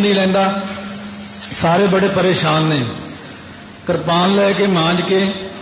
नहीं लैंदा। सारे बड़े परेशान ने। कृपान लैके मांज के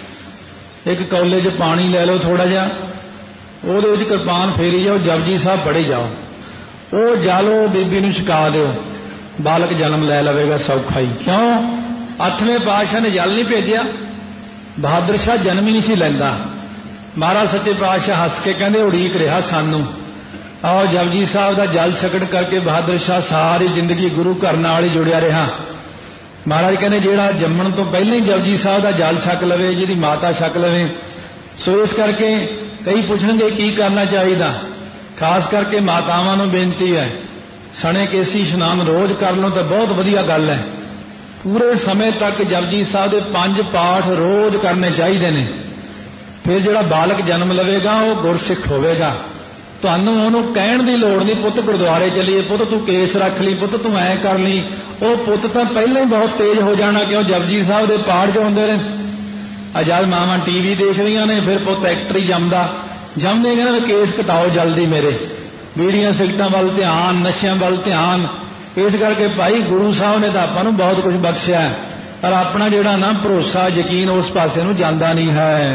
एक कौले च पानी लै लो थोड़ा जिहा, ਉਹਦੇ ਵਿੱਚ कृपान फेरी जाओ, जपजी साहब पढ़ी जाओ, वो जालो बीबी नूं छका दिओ, बालक जन्म लै लवेगा सौखा ही। क्यों? 8वें पातशाह ने जल नहीं भेजिया, बहादुर शाह जन्म ही नहीं सी लैंदा। महाराज सच्चे पातशाह हस के कहंदे उड़ीक रहा सानू, आओ जपजी साहब का जल छकण करके बहादुर शाह सारी जिंदगी गुरु घर नाल ही जुड़िया रहा। महाराज कहने जिहड़ा जम्मण तो पहले ही जपजी साहब का जल छक लवे, जिहदी माता छक लवे, सो इस करके कई पूछणगे की करना चाहिए। खास करके मातावां नूं बेनती है, सणे केसी इशनान रोज़ कर लो तो बहुत वधिया गल है। पूरे समय तक जपजी साहब के 5 पाठ रोज़ करने चाहिए ने। फिर जिहड़ा बालक जन्म लवेगा वो गुरसिख होवेगा। तुहानूं उहनूं कहण दी लोड़ नहीं, पुत्त गुरुद्वारे चलीए, पुत्त तू केस रख ली, पुत्त तू ऐ कर ली। वो पुत्त तो पहले ही बहुत तेज हो जाना, क्यों? जपजी साहब के पाठ जो होंदे ने। जब मावां टीवी देख रही ने, फिर पुत्त एक्टर ही जमदा, जमदे कहंदे केस घटाओ जल्दी मेरे, बीड़ियां सिगटां वल ध्यान, नशियां वल ध्यान। इस करके भाई गुरु साहब ने तो आपां नूं बहुत कुछ बख्शिया, पर अपना जिहड़ा ना भरोसा यकीन उस पासे नूं जांदा नहीं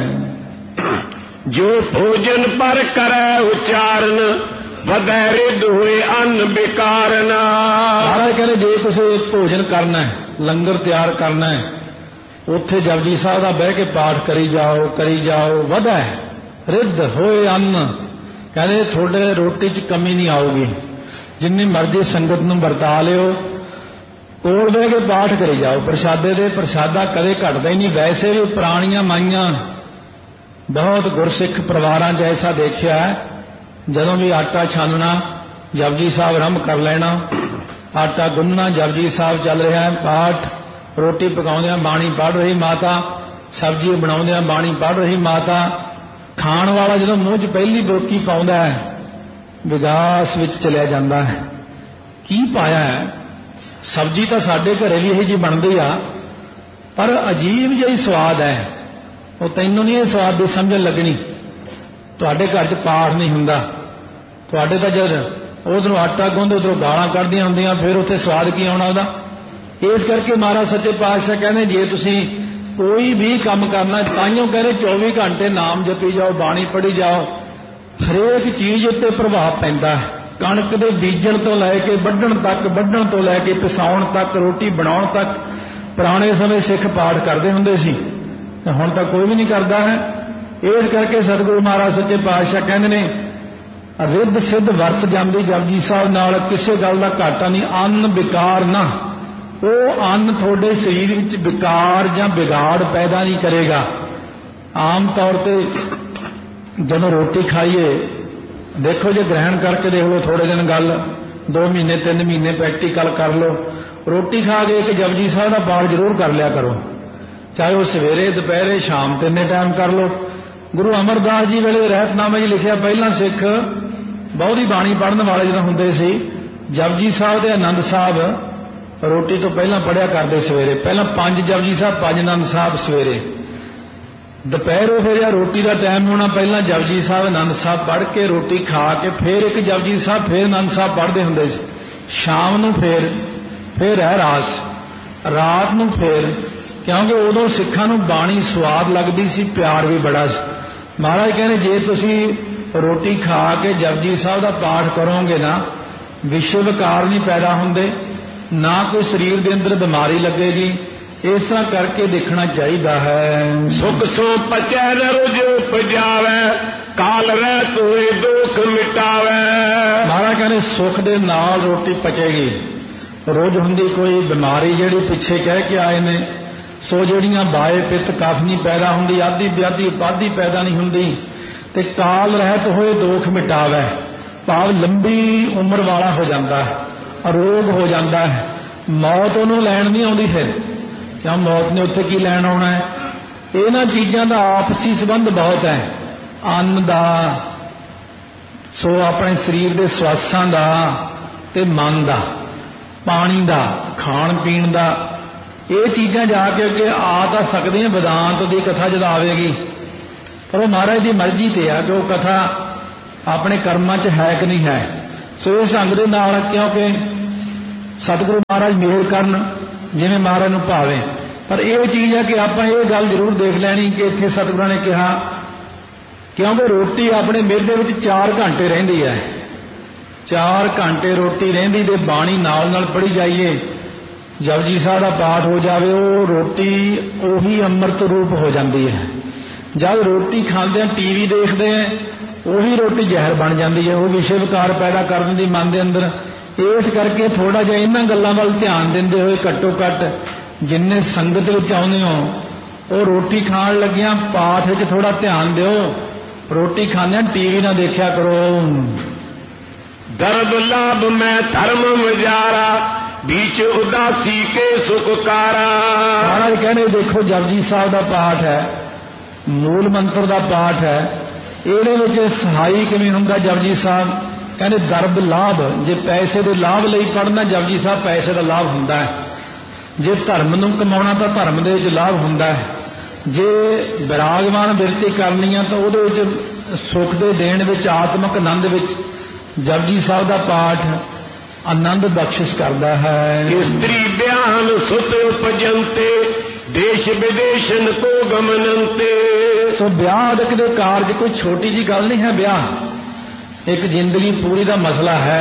है। जो भोजन पर करे उच्चारण, वधै रिद हुए अन्न बेकारन। महाराज कहते जे तुसीं भोजन करना है, लंगर तैयार करना है, उत्थे जपजी साहब का बह के पाठ करी जाओ, वधै रिद होए अन्न। कहते थोड़े रोटी च कमी नहीं आऊगी, जिन्नी मर्जी संगत नूं वरता लिओ, कोल बह के पाठ करी जाओ। प्रसादे दे प्रसादा कदे घटदा ही नहीं। वैसे भी पुराणियां माइयां बहुत गुरसिख परिवारां च ऐसा देखिया है, जदों भी आटा छानना जपजी साहब आरंभ कर लेना, आटा गुन्नना जपजी साहब चल रहा है, पाठ, रोटी पकाउंदियां बाणी पढ़ रही माता, सब्जी बनाउंदियां बाणी पढ़ रही माता। खाण वाला जदों मूँह च पहली बोकी पाउंदा है, विगास विच चलिया जांदा है। की पाया है? सब्जी तो साडे घरे भी यही जी बनदी आ, पर अजीब जिही स्वाद है। वो तैनूं नहीं ये स्वाद दी समझ लगनी। तुहाडे घर च पाठ नहीं हुंदा, तुहाडे तां जद उधरों आटा गुंदे उधरों गालां कढदियां हुंदियां, फिर उत्थे स्वाद की आउणा उहदा। इस करके महाराज सच्चे पातशाह कहने जे तुसीं कोई भी काम करना, ताइयों कहते 24 घंटे नाम जपी जाओ, बाणी पढ़ी जाओ, हरेक चीज उत्ते प्रभाव पैंदा है। कणक दे बीजण तो लैके वढण तक, वढण तो लैके पिसाउण तक, रोटी बनाउण तक पुराने समय सिख पाठ करते हुंदे सी, हुण तां कोई भी नहीं करता है। इस करके सतगुरु महाराज सच्चे पातशाह कहंदे ने रिद्ध सिद्ध वरस जांदी जपजी साहब नाल, किसी गल दा घाटा नहीं। अन्न विकार ना, वो अन्न थोड़े शरीर विच विकार जां बिगाड़ पैदा नहीं करेगा। आम तौर पर जब रोटी खाइए, देखो जो ग्रहण करके देख लो, थोड़े दिन गल 2 महीने 3 महीने प्रैक्टिकल कर लो, रोटी खा के एक जपजी साहब का पाठ जरूर कर लिया करो, चाहे वह सवेरे दोपहरे शाम 3 टाइम कर लो। गुरु अमरदास जी वेले रहतनामे जी लिखिया, पहला सिख बहुती बाणी पढ़ने वाले जो होंदे सी, जपजी साहब ते आनंद साहब रोटी तो पहला पढ़िया करते सवेरे, पहला 5 जपजी साहब 5 आनंद साहब सवेरे, दोपहरों फिर या रोटी का टाइम होना, पहला जपजी साहब आनंद साहब पढ़ के रोटी खा के फिर एक जपजी साहब फिर आनंद साहब पढ़ते होंगे। शाम नूं फिर है रास, रात नूं फिर, क्योंकि उदों सिखां नूं बाणी स्वाद लगती सी, प्यार भी बड़ा सी। महाराज कहने जे तुसीं रोटी खा के जपजी साहब का पाठ करोगे ना, विश्व विकार नहीं पैदा होंदे, ना कोई शरीर के अंदर बीमारी लगेगी। इस तरह करके देखना चाहिए है। सुख सो पचै रोज उपजावे, काल रहत हुए दुख मिटावे। महाराज कहने सुख दे नाल रोटी पचेगी, रोज हुंदी कोई बीमारी जिहड़ी पिछे कह के आए ने, सो जिहड़ियां बाए पित्त कफ नहीं पैदा हुंदी, आदि व्याधि उपाधि पैदा नहीं हुंदी, ते काल रहत होए दुख मिटावे, भाव लंबी उम्र वाला हो जाता है, रोग हो जाता है, मौत उन्होंने लैन नहीं आती। फिर क्यों मौत ने उत्थे की लैन आना है? इन्हां चीज़ों का आपसी संबंध बहुत है, अन्न का, सो अपने शरीर के स्वासां का ते मन का, पानी का, खाण पीण का, ये चीज़ां जाके अगे आ तो सकते हैं। वेदांत की कथा जब आएगी, पर वो महाराज की मर्जी ते आ कि वो कथा अपने कर्मां च है कि नहीं है। सो इस ढंग दे नाल, क्योंकि सतगुरु महाराज मेहर करन जिवें महाराज नूं भावे। पर यह चीज़ है कि आपां ये गल जरूर देख लैनी कि इत्थे सतगुरां ने कहा क्योंकि रोटी अपने मेदे विच 4 घंटे रहिंदी है, 4 घंटे रोटी रहिंदी ते बाणी नाल नाल पढ़ी जाइए, जपजी साहिब का पाठ हो जाए, वो रोटी उही अमृत रूप हो जाती है। जब रोटी खाते हैं टीवी देखते हैं उही रोटी जहर बन जाती है, वो विषय विकार पैदा कर देंदी मन के अंदर। इस करके थोड़ा जिहा इन्हां गल्लां वल ध्यान देंदे होए घट्टो घट जिन्ने संगत विच आउंदे हो वो रोटी खाण लग्गियां पाठ विच थोड़ा ध्यान दिओ, रोटी खाने टीवी ना देखा करो। दर्द लाभ मैं धर्म विचारा बीच उदासी के सुखकारा। महाराज कहने देखो जपजी साहब का पाठ है, मूल मंत्र का पाठ है, ये सहाई किवें हुंदा जपजी साहब कहने दर्द लाभ, जे पैसे के लाभ लई पढ़ना जपजी साहब पैसे का लाभ हुंदा है, जे धर्म नूं कमाउणा तां धर्म दे विच लाभ हुंदा है, जे विरागमान बिरती करनी है तो उहदे विच सुख दे देण विच आत्मक आनंद विच जपजी साहब का पाठ आनंद बख्शिश करता है। स्त्री ब्याहन सुत उपजंते देश विदेशन को गमनंते। सो ब्याह दे कारज कोई छोटी जी गल नहीं है, ब्याह एक जिंदगी पूरी का मसला है।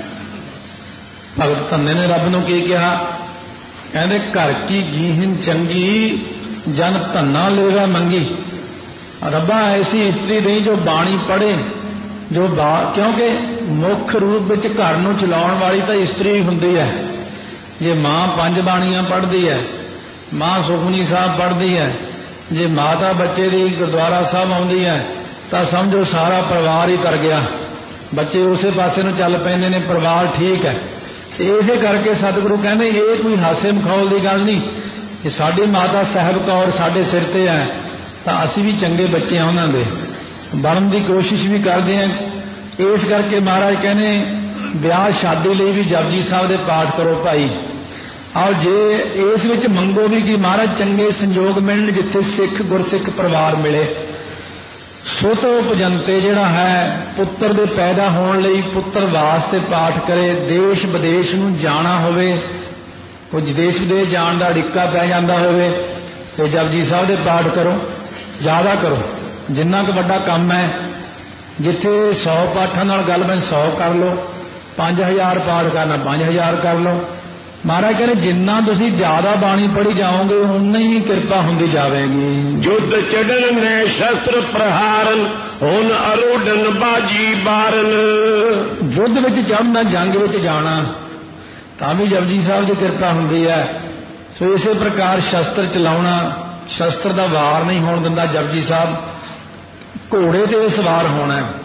भगत धन्ने ने रब नूं की कहा, कहते घर की गीहिन चंगी जन धन्ना लेवा मंगी। रब्बा ऐसी स्त्री नहीं जो बाणी पढ़े, जो क्योंकि मुख रूप विच घर नूं चलाउण वाली तो स्त्री हुंदी है। जे मां 5 बाणियां पढ़दी है, मां सुखमनी साहब पढ़दी है, जे माता बच्चे दी गुरद्वारा साहब आउंदी है तो समझो सारा परिवार ही तर गया, बच्चे उस पासे नूं चल पैंदे ने, परिवार ठीक है। इसे करके सतगुरु कहते ये कोई हासे मखौल की गल नहीं, कि साडी माता साहब कौर साडे सिर ते है तो असी भी चंगे बच्चे हैं उन्हां दे, बनने की कोशिश भी करते हैं। इस करके महाराज कहने ब्याह शादी लिए भी जपजी साहब के पाठ करो भाई, और जे इस विच मंगो भी कि महाराज चंगे संयोग मिलण जिथे सिख गुरसिख परिवार मिले। सुत उपजंते जिहड़ा है पुत्र दे पैदा होने लई पुत्र वास्ते पाठ करे, देश विदेश नूं जाना होवे, कुछ देश विदेश जाण दा अड़िक्का पै जांदा होवे ते जपजी साहब दे पाठ करो, ज़्यादा करो, जिन्ना क वड्डा काम है। जिथे 100 पाठां नाल गल बन 100 कर लो, 5000 पाठ करना 5000 कर लो। महाराज कहते जिन्ना तुसी ज्यादा बाणी पढ़ी जाओगे उन्नी ही कृपा होंदी जावेगी। युद्ध चढ़न ने शस्त्र प्रहारन हुन अरोडन बाजी बारन। युद्ध विच चढ़ना जंग विच जाना तां भी जपजी साहब की कृपा होंदी है। सो इसे प्रकार शस्त्र चलाउणा, शस्त्र का वार नहीं होण दिंदा जपजी साहब। घोड़े ते सवार होना है,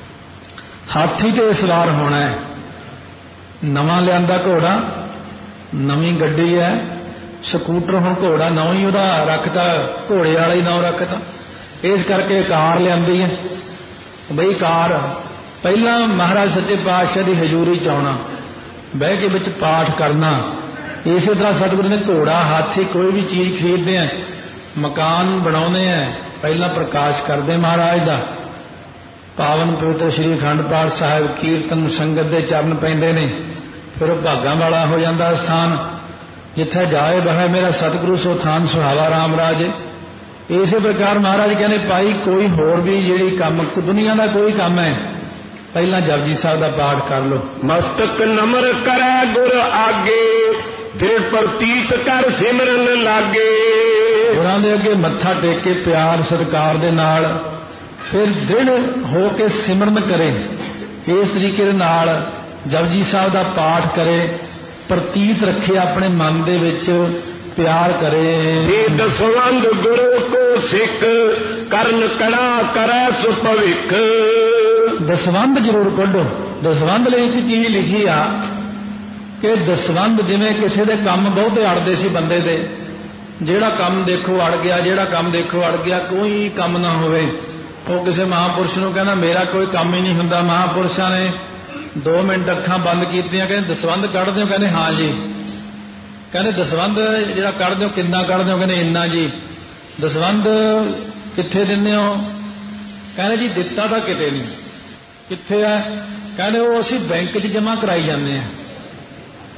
हाथी ते सवार होना है, नवां लिआंदा घोड़ा, नवी गड्डी है, स्कूटर हुण घोड़ा नवां ही उहदा रखता, घोड़े वाला ही नाम रखता। इस करके कार लिआंदी है बई कार पहला महाराज सच्चे पातशाह की हजूरी च आउणा, बह के विच पाठ करना। इस तरह सतगुरु ने घोड़ा हाथी कोई भी चीज़ खरीदते हैं, मकान बनाने हैं, पहला प्रकाश करते महाराज का, पावन पवित्र श्री अखंड पाठ साहिब कीर्तन संगत के चरण पैंदे ने, फिर भागां वाला हो जाता स्थान, जिथे जाए बह मेरा सतगुरु सो थान सुहावा राम राज। इस प्रकार महाराज कहने भाई कोई होर भी जिहड़ी काम दुनिया का कोई काम है पहला जपजी साहब का पाठ कर लो। मस्तक नमर करै गुर आगे दृढ़ प्रतीत कर सिमरन लागे। गुरां दे अगे मत्था टेक के प्यार सत्कार दे नाल फिर दृढ़ हो के सिमरन करे। इस तरीके दे नाल जपजी साहब का पाठ करे, प्रतीत रखे अपने मन दे विच, प्यार करे। दसवंध गुरु को सिख करन कड़ा करे सुभविख। दसवंध जरूर कढो। दसवंध लिए एक चीज लिखी आ कि दसवंध जिवें किसी दे काम बहुते अड़दे सी बंदे दे, जिहड़ा काम देखो अड़ गया, जिहड़ा काम देखो अड़ गया, कोई काम ना होवे, वो किसी महापुरुष नूं कहना मेरा कोई काम ही नहीं हुंदा। महापुरुषां ने 2 मिनट अखां बंद कीतियां, कहंदे दसवंध कढ़ दिओ, कहंदे हाँ जी। कहंदे दसवंध जिहड़ा कढ़ दिओ किन्ना कढ़ दिओ, कहंदे इन्ना जी। दसवंध कित्थे दिंदे हो? कहंदे जी दित्ता तां किते नहीं। कित्थे है? कहंदे वो असीं बैंक 'च जमा कराई जांदे आ।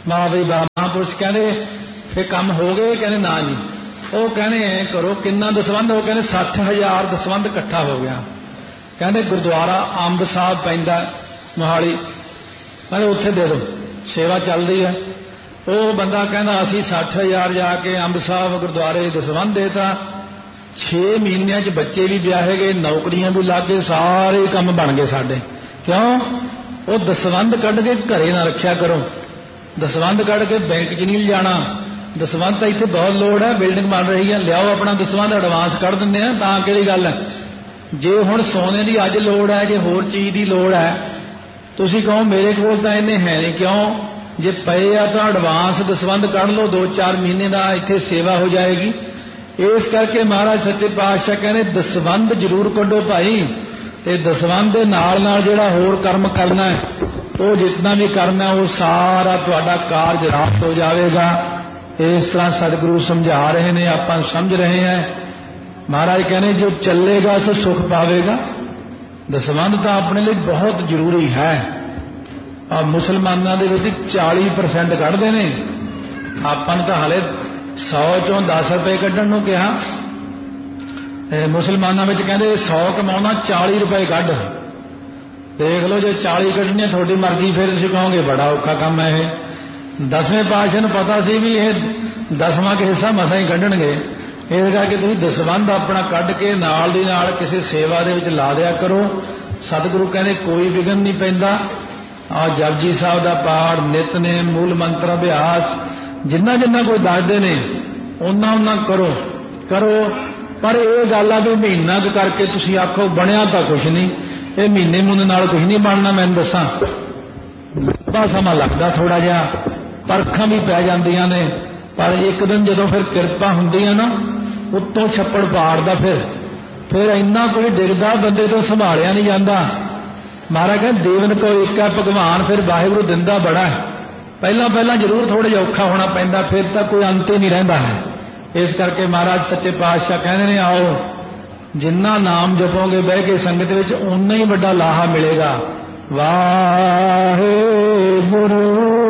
ਵਾਹ ਬਈ ਵਾਹ। ਮਹਾਂਪੁਰਸ਼ ਕਹਿੰਦੇ ਫੇ ਕੰਮ ਹੋ ਗਏ? ਕਹਿੰਦੇ ਨਾ ਜੀ। ਉਹ ਕਹਿੰਦੇ ਐ ਕਰੋ, ਕਿੰਨਾ ਦਸਵੰਧ? ਉਹ ਕਹਿੰਦੇ 60,000 ਦਸਵੰਧ ਇਕੱਠਾ ਹੋ ਗਿਆ। ਕਹਿੰਦੇ ਗੁਰਦੁਆਰਾ ਅੰਬ ਸਾਹਿਬ ਪੈਂਦਾ ਮੋਹਾਲੀ, ਕਹਿੰਦੇ ਉੱਥੇ ਦੇ ਦਿਓ, ਸੇਵਾ ਚੱਲਦੀ ਹੈ। ਉਹ ਬੰਦਾ ਕਹਿੰਦਾ ਅਸੀਂ 60,000 ਜਾ ਕੇ ਅੰਬ ਸਾਹਿਬ ਗੁਰਦੁਆਰੇ ਦਸਵੰਧ ਦੇਤਾ। 6 ਮਹੀਨਿਆਂ 'ਚ ਬੱਚੇ ਵੀ ਵਿਆਹੇ ਗਏ, ਨੌਕਰੀਆਂ ਵੀ ਲੱਗ ਗਏ, ਸਾਰੇ ਕੰਮ ਬਣ ਗਏ ਸਾਡੇ। ਕਿਉਂ? ਉਹ ਦਸਵੰਧ ਕੱਢ ਕੇ ਘਰੇ ਨਾ ਰੱਖਿਆ ਕਰੋ, ਦਸਵੰਧ ਕੱਢ ਕੇ ਬੈਂਕ 'ਚ ਨਹੀਂ ਲਿਜਾਣਾ। ਦਸਵੰਧ ਤਾਂ ਇੱਥੇ ਬਹੁਤ ਲੋੜ ਹੈ, ਬਿਲਡਿੰਗ ਬਣ ਰਹੀ ਹੈ, ਲਿਆਓ ਆਪਣਾ ਦਸਵੰਧ, ਐਡਵਾਂਸ ਕੱਢ ਦਿੰਦੇ ਆ, ਤਾਂ ਕਿਹੜੀ ਗੱਲ ਹੈ। ਜੇ ਹੁਣ ਸੋਨੇ ਦੀ ਅੱਜ ਲੋੜ ਹੈ, ਜੇ ਹੋਰ ਚੀਜ਼ ਦੀ ਲੋੜ ਹੈ, ਤੁਸੀਂ ਕਹੋ ਮੇਰੇ ਕੋਲ ਤਾਂ ਇੰਨੇ ਹੈ ਨਹੀਂ, ਕਿਉਂ? ਜੇ ਪਏ ਆ ਤਾਂ ਐਡਵਾਂਸ ਦਸਵੰਧ ਕੱਢ ਲਓ, 2-4 ਮਹੀਨੇ ਦਾ ਇੱਥੇ ਸੇਵਾ ਹੋ ਜਾਏਗੀ। ਇਸ ਕਰਕੇ ਮਹਾਰਾਜ ਸੱਚੇ ਪਾਤਸ਼ਾਹ ਕਹਿੰਦੇ ਦਸਵੰਧ ਜ਼ਰੂਰ ਕੱਢੋ ਭਾਈ, ਤੇ ਦਸਵੰਧ ਦੇ ਨਾਲ ਨਾਲ ਜਿਹੜਾ ਹੋਰ ਕਰਮ ਕਰਨਾ ਹੈ, ਉਹ ਜਿਤਨਾ ਵੀ ਕਰਨਾ ਉਹ ਸਾਰਾ ਤੁਹਾਡਾ ਕਾਰਜ ਰਾਸ ਹੋ ਜਾਵੇਗਾ। ਇਸ ਤਰ੍ਹਾਂ ਸਤਿਗੁਰੂ ਸਮਝਾ ਰਹੇ ਨੇ, ਆਪਾਂ ਸਮਝ ਰਹੇ ਹਾਂ। ਮਹਾਰਾਜ ਕਹਿੰਦੇ ਜੋ ਚੱਲੇਗਾ ਸੋ ਸੁਖ ਪਾਵੇਗਾ। ਦਸਵੰਧ ਤਾਂ ਆਪਣੇ ਲਈ ਬਹੁਤ ਜ਼ਰੂਰੀ ਹੈ। ਆ ਮੁਸਲਮਾਨਾਂ ਦੇ ਵਿੱਚ 40% ਕੱਢਦੇ ਨੇ, ਆਪਾਂ ਨੂੰ ਤਾਂ ਹਾਲੇ 100 ਚੋਂ 10 ਰੁਪਏ ਕੱਢਣ ਨੂੰ ਕਿਹਾ। ਮੁਸਲਮਾਨਾਂ ਵਿੱਚ ਕਹਿੰਦੇ 100 ਕਮਾਉਣਾ 40 ਰੁਪਏ ਕੱਢ। ਦੇਖ ਲਓ, ਜੇ 40 ਕੱਢਣੇ ਤੁਹਾਡੀ ਮਰਜ਼ੀ, ਫਿਰ ਤੁਸੀਂ ਕਹੋਗੇ ਬੜਾ ਔਖਾ ਕੰਮ ਹੈ ਇਹ। 10ਵੇਂ ਪਾਤਸ਼ਾਹ ਨੂੰ ਪਤਾ ਸੀ ਵੀ ਇਹ 10ਵਾਂ ਕੁ ਹਿੱਸਾ ਮਸਾਂ ਹੀ ਕੱਢਣਗੇ, ਇਸ ਕਰਕੇ ਤੁਸੀਂ ਦਸਵੰਧ ਆਪਣਾ ਕੱਢ ਕੇ ਨਾਲ ਦੀ ਨਾਲ ਕਿਸੇ ਸੇਵਾ ਦੇ ਵਿੱਚ ਲਾ ਦਿਆ ਕਰੋ। ਸਤਿਗੁਰੂ ਕਹਿੰਦੇ ਕੋਈ ਵਿਘਨ ਨਹੀਂ ਪੈਂਦਾ। ਆ ਜਪਜੀ ਸਾਹਿਬ ਦਾ ਪਾਠ, ਨਿਤਨੇਮ, ਮੂਲ ਮੰਤਰ ਅਭਿਆਸ, ਜਿੰਨਾ ਜਿੰਨਾ ਕੋਈ ਦੱਸਦੇ ਨੇ ਉਹਨਾਂ ਕਰੋ। ਪਰ ਇਹ ਗੱਲ ਆ ਵੀ ਮਹੀਨਾ ਕੁ ਕਰਕੇ ਤੁਸੀਂ ਆਖੋ ਬਣਿਆ ਤਾਂ ਕੁਛ ਨਹੀਂ, ਇਹ ਮਹੀਨੇ ਮੂਨੇ ਨਾਲ ਕੁਛ ਨਹੀਂ ਬਣਨਾ। ਮੈਨੂੰ ਦੱਸਾਂ, ਲੰਬਾ ਸਮਾਂ ਲੱਗਦਾ ਥੋੜਾ ਜਿਹਾ, ਪਰਖਾਂ ਵੀ ਪੈ ਜਾਂਦੀਆਂ ਨੇ, ਪਰ ਇੱਕ ਦਿਨ ਜਦੋਂ ਫਿਰ ਕਿਰਪਾ ਹੁੰਦੀ ਆ ਨਾ, ਉੱਤੋਂ ਛੱਪੜ ਪਾੜਦਾ, ਫਿਰ ਇੰਨਾ ਕੋਈ ਡਿੱਗਦਾ ਬੰਦੇ ਤੋਂ ਸੰਭਾਲਿਆ ਨਹੀਂ ਜਾਂਦਾ। ਮਹਾਰਾਜ ਕਹਿੰਦੇ ਦੇਵਨ ਕੋ ਇੱਕ ਹੈ ਭਗਵਾਨ, ਫਿਰ ਵਾਹਿਗੁਰੂ ਦਿੰਦਾ ਬੜਾ ਹੈ। ਪਹਿਲਾਂ ਜ਼ਰੂਰ ਥੋੜਾ ਜਿਹਾ ਔਖਾ ਹੋਣਾ ਪੈਂਦਾ, ਫਿਰ ਤਾਂ ਕੋਈ ਅੰਤ ਹੀ ਨਹੀਂ ਰਹਿੰਦਾ ਹੈ। ਇਸ ਕਰਕੇ ਮਹਾਰਾਜ ਸੱਚੇ ਪਾਤਸ਼ਾਹ ਕਹਿੰਦੇ ਨੇ ਆਓ, ਜਿੰਨਾ ਨਾਮ ਜਪੋਗੇ ਬਹਿ ਕੇ ਸੰਗਤ ਵਿੱਚ, ਓਨਾ ਹੀ ਵੱਡਾ ਲਾਹਾ ਮਿਲੇਗਾ। ਵਾਹਿਗੁਰੂ।